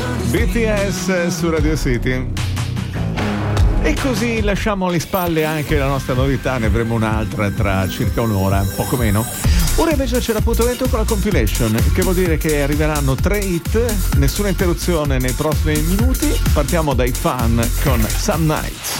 BTS su Radio City. E così lasciamo alle spalle anche la nostra novità, ne avremo un'altra tra circa un'ora, poco meno. Ora invece c'è l'appuntamento con la compilation, che vuol dire che arriveranno 3 hit, nessuna interruzione nei prossimi minuti. Partiamo dai Fan con Some Nights.